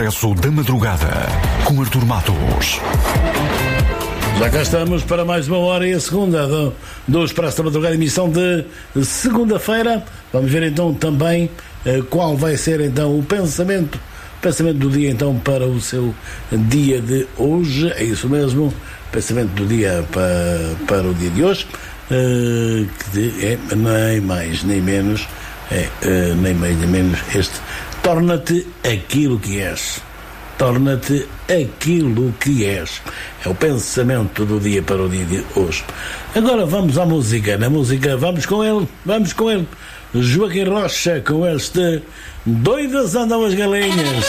Expresso da Madrugada, com Artur Matos. Já cá estamos para mais uma hora e a segunda do Expresso da Madrugada, emissão de segunda-feira. Vamos ver então também qual vai ser então o pensamento do dia então para o seu dia de hoje. É isso mesmo, pensamento do dia para o dia de hoje, que é nem mais nem menos, nem mais nem menos este: torna-te aquilo que és. Torna-te aquilo que és. É o pensamento do dia para o dia de hoje. Agora vamos à música. Na música vamos com ele. Joaquim Rocha com este Doidas Andam as Galinhas.